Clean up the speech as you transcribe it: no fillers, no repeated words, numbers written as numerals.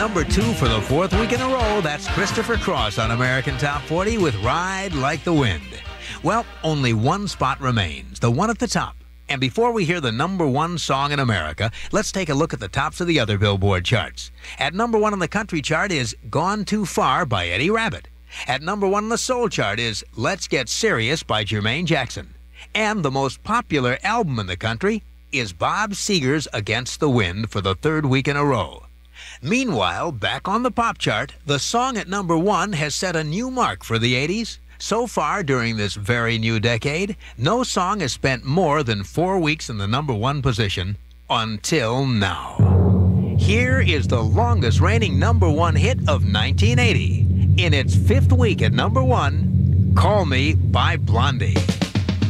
number 2 for the 4th week in a row. That's Christopher Cross on American Top 40 with Ride Like the Wind. Well, only one spot remains, the one at the top. And before we hear the number 1 song in America, let's take a look at the tops of the other Billboard charts. At number 1 on the country chart is Gone Too Far by Eddie Rabbitt. At number 1 on the soul chart is Let's Get Serious by Jermaine Jackson. And the most popular album in the country is Bob Seger's Against the Wind for the 3rd week in a row. Meanwhile, back on the pop chart, the song at number 1 has set a new mark for the 80s. So far, during this very new decade, no song has spent more than 4 weeks in the number 1 position until now. Here is the longest reigning number 1 hit of 1980. In its 5th week at number 1, Call Me by Blondie.